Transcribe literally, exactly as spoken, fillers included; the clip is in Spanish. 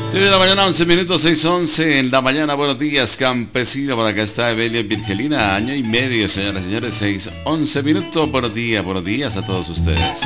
seis de la mañana, once minutos, seis once en la mañana. Buenos días, campesino. Por acá está Evelia Virgelina, año y medio, señoras y señores, seis once minutos. Buenos días, buenos días a todos ustedes.